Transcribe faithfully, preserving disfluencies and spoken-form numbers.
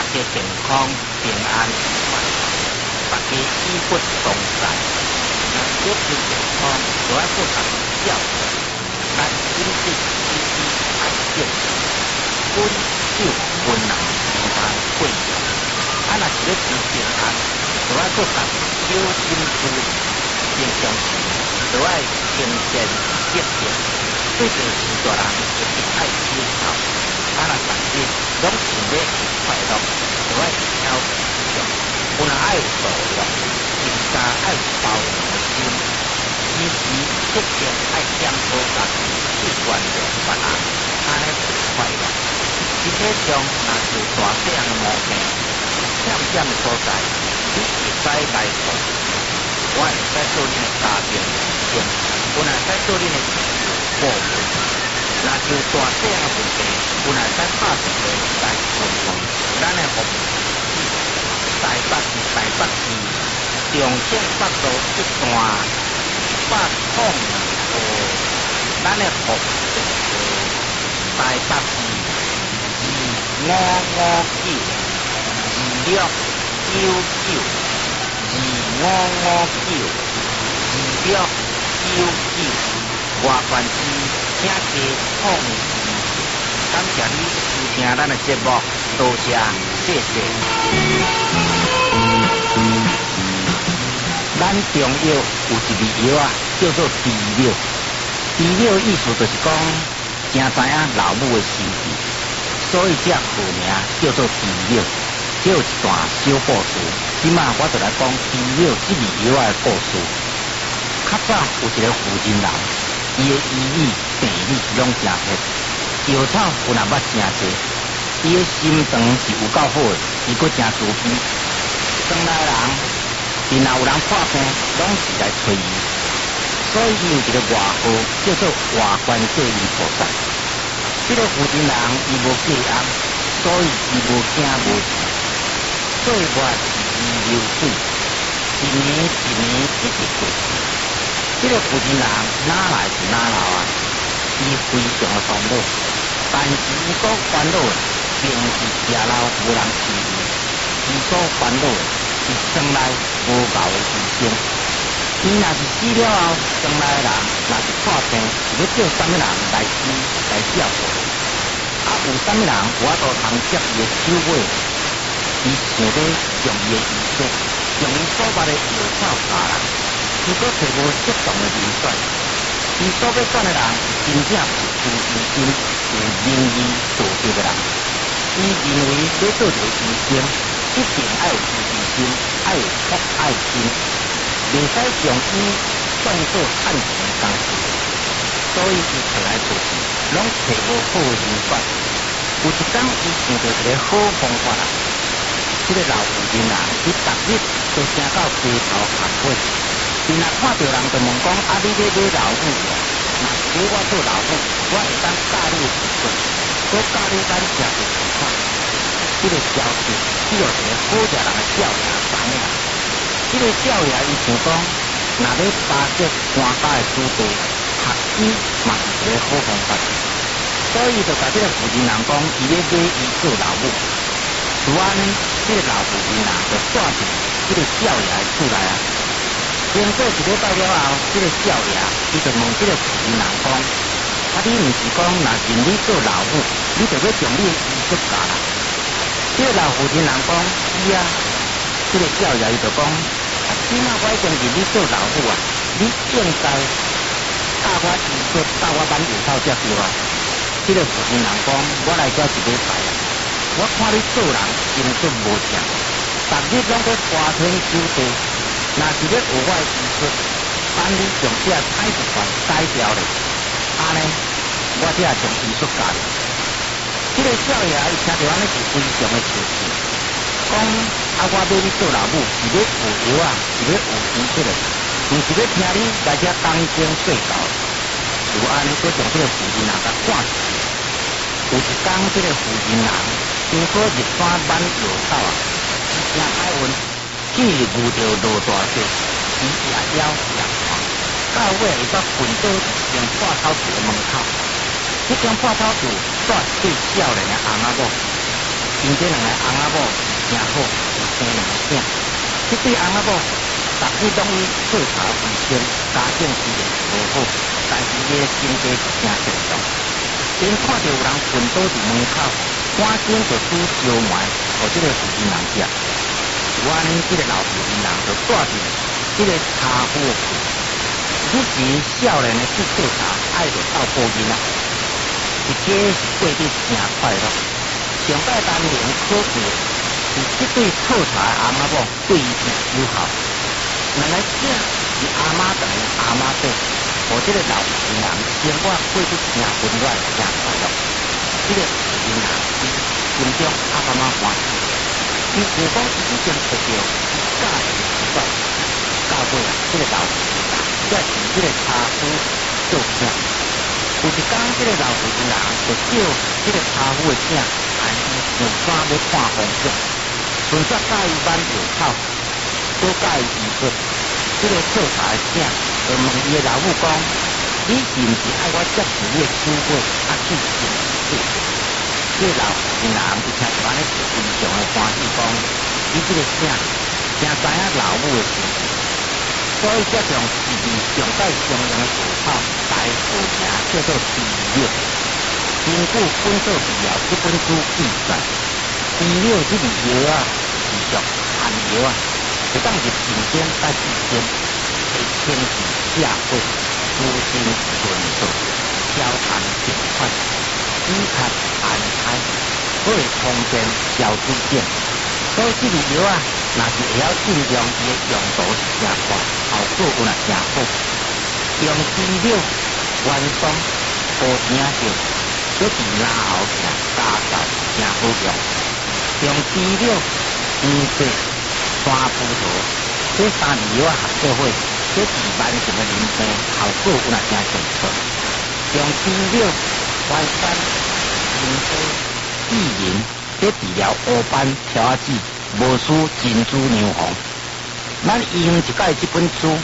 个健康平安，大家衣不同在，那小求健康，就要做下教，咱饮食注意爱少，温酒温人平安贵用，啊若是要求平安，就要做下小心思，平常时就要勤俭节约，对着许多人一定爱接受，啊若大家拢想要快乐，就要挑注重，有人爱度量，更加爱包容的心，时时刻刻爱检讨家己，去原谅别人，安尼就快乐。身体上若是大小的毛病，欠点的所在，你会使来补，我会使做恁的家庭医生，我会使做恁的顾问。若就大小的问题，我会使拍电话来问问咱的服务器，台北是台北市中正北路一段八控二号，咱的服务电话台北市二五五九二六九九二五五九二六九九，外关市请加控制。感谢你收听咱的节目，多谢，谢谢。咱中药有一味药啊，叫做猪柳。猪柳意思就是讲，真知影老母的心意，所以这副名叫做猪柳。这有一段小故事，今仔我就来讲猪柳这味药的故事。较早有一个富人人，伊的医理、病理拢真好，药草有若捌真济，伊的心肠是有够好的，伊阁真慈悲。庄内人，若有人破病，拢是来找伊，所以伊有一个外号叫做外观世音菩萨。这个富人人伊无戒烟，所以伊无惊无忌，岁月是伊流水，一年一年一直过去。这个富人人哪来是哪老啊？伊非常的烦恼，但是伊所烦恼的，并是食老无人治愈，伊所烦恼的是庄内无够的医生。伊若是死了后，庄内的人若是破病，是要叫什么人来医来照顾？啊，有什么人我都通接伊的手尾？伊想要用伊的医术，用伊所捌的药草教人。如果找无适当的人选，伊所要选的人真正是有疑心、有名义做对的人。伊认为要做一个医生，一定要有自信心，要有博爱心，袂使将伊当作趁钱工事。所以伊找来找去，拢找无好的人选。有一天，伊想到一个好方法啦。这个老妇人啊，伊逐日都行到街头看货。伊若看到人就问讲：啊，你要买老母无？若是要我做老母，我会当教你的技术，搁教你咱食的情况。这个消息只有一个好食人的少爷知影。这个少爷伊想讲，若要巴结官家的子弟，学医嘛是一个好方法。所以就甲这个妇人人讲，伊要买伊做老母。拄安尼，这个老妇人人就带住这个少爷的厝内啊。经过一礼拜了后，这个少爷伊就问这个妇人人讲：啊，你毋是讲若认你做老母，你就要将你的医术教人？这个老妇人人讲：是啊。这个少爷伊就讲：啊，今仔我已经认你做老母啊，你应该教我医术，教我挽药草才对啊。这个妇人人讲：我来这一礼拜啊，我看你做人真准无正，逐日拢在花天酒地。若是要学我的医术，等你将这歹习惯改掉咧，安尼我才将医术教你。这个少爷伊听到安尼是非常的生气，讲啊，我要你做老母，是要有药啊，是要有医术的，毋是要听你来这当经说教。就安尼，佮将这个妇人人甲赶出去。有一天，这个妇人人经过日山挽药草啊，一声海运。既遇到落大雪，伊也了也看，到尾伊煞困倒一间破草厝的门口。这间破草厝住对少年的翁仔某， 因这两个翁仔某真好，有生两个囝。这对翁仔某，逐日拢去做茶卫生，家境虽然无好，但是伊个经济是真正常。因看到有人瞓倒伫门口，赶紧就煮烧糜，互这个负责人食。原这个老负责人就住伫这个茶夫厝。此时少年的去做茶，爱着斗报囡仔，一家是过得真快乐。上届当年可贵，是这对做茶的翁仔某对伊真友好。原来这是阿妈等于阿妈辈，和这个老妇人生活过得真温暖、真快乐。这个妇人伊心中阿爸妈欢喜，伊如果是已经得到伊家己的习惯，到尾啊，这个老妇人才是这个茶夫做囝。有一天，这个老妇人就叫这个茶夫的囝按伊上山要看风景，顺续甲伊挽药草，搁甲伊医术。这个做茶的囝就问伊的老母讲：你是毋是爱我接受你的手尾，啊去行做？这个老妇人就听到安尼是非常的欢喜，讲伊这个囝真知影老母的心意，所以才将自己上界上用的药草来号名叫做治疗。根据本草治疗这本书记载，治疗这个药啊是属寒药啊，会当入人间带至间，会清治下火、舒筋润燥、消痰平喘、止咳安胎，可以通便消水肿。所以这个药啊，若是会晓尽量伊的用途是真大，效果有也真好。用治疗原霜好听药，搁治拉喉痛、家燥真好用。用治疗黄芪、山葡萄这三味药啊合做伙，这治慢性的淋病效果有也真不错。用治疗淮山、银花、薏仁。这治疗黑斑、条仔子、无输珍珠牛黄，咱用一解这本书。